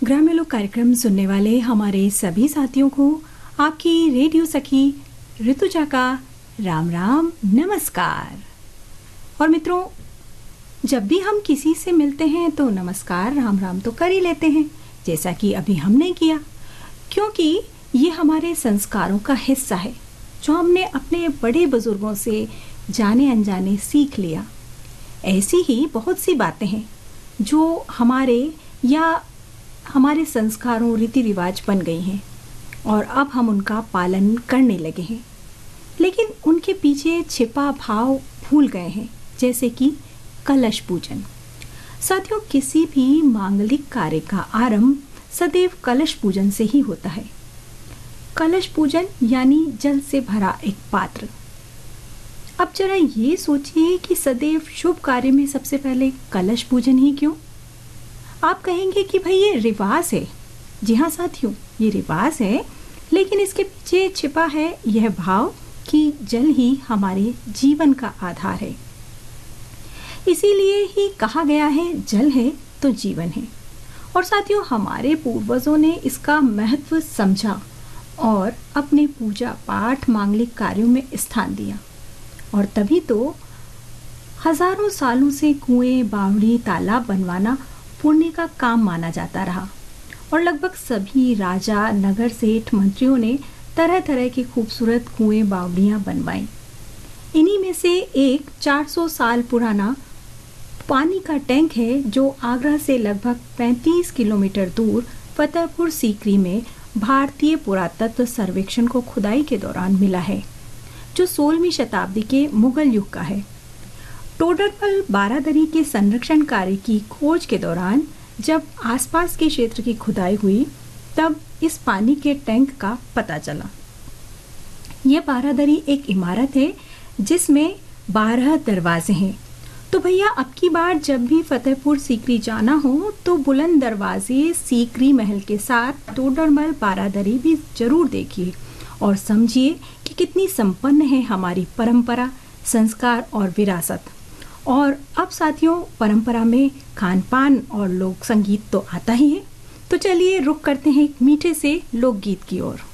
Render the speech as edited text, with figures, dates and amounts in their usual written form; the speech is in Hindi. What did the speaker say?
ग्रामीण लोक कार्यक्रम सुनने वाले हमारे सभी साथियों को आपकी रेडियो सखी ऋतुजा का राम राम नमस्कार। और मित्रों, जब भी हम किसी से मिलते हैं तो नमस्कार राम राम तो कर ही लेते हैं, जैसा कि अभी हमने किया, क्योंकि ये हमारे संस्कारों का हिस्सा है जो हमने अपने बड़े बुजुर्गों से जाने अनजाने सीख लिया। ऐसी ही बहुत सी बातें हैं जो हमारे संस्कारों रीति रिवाज बन गई हैं और अब हम उनका पालन करने लगे हैं, लेकिन उनके पीछे छिपा भाव भूल गए हैं, जैसे कि कलश पूजन। साथियों, किसी भी मांगलिक कार्य का आरंभ सदैव कलश पूजन से ही होता है। कलश पूजन यानी जल से भरा एक पात्र। अब जरा ये सोचिए कि सदैव शुभ कार्य में सबसे पहले कलश पूजन ही क्यों? आप कहेंगे कि भाई ये रिवाज है। जी हाँ साथियों, ये रिवाज है, लेकिन इसके पीछे छिपा है यह भाव कि जल ही हमारे जीवन का आधार है। इसीलिए ही कहा गया है जल है तो जीवन है। और साथियों, हमारे पूर्वजों ने इसका महत्व समझा और अपने पूजा पाठ मांगलिक कार्यों में स्थान दिया, और तभी तो हजारों सालों से कुएं, बावड़ी, तालाब बनवाना पुण्य का काम माना जाता रहा। और लगभग सभी राजा, नगर सेठ, मंत्रियों ने तरह तरह के खूबसूरत कुएं, बावड़ियां बनवाई। इन्हीं में से एक 400 साल पुराना पानी का टैंक है जो आगरा से लगभग 35 किलोमीटर दूर फतेहपुर सीकरी में भारतीय पुरातत्व सर्वेक्षण को खुदाई के दौरान मिला है, जो 16वीं शताब्दी के मुगल युग का है। टोडरमल बारादरी के संरक्षण कार्य की खोज के दौरान जब आसपास के क्षेत्र की खुदाई हुई, तब इस पानी के टैंक का पता चला। यह बारादरी एक इमारत है जिसमें 12 दरवाजे हैं। तो भैया, अब की बार जब भी फतेहपुर सीकरी जाना हो तो बुलंद दरवाजे, सीकरी महल के साथ टोडरमल बारादरी भी जरूर देखिए और समझिए कि कितनी संपन्न है हमारी परंपरा, संस्कार और विरासत। और अब साथियों, परंपरा में खान पान और लोक संगीत तो आता ही है, तो चलिए रुख करते हैं एक मीठे से लोकगीत की ओर।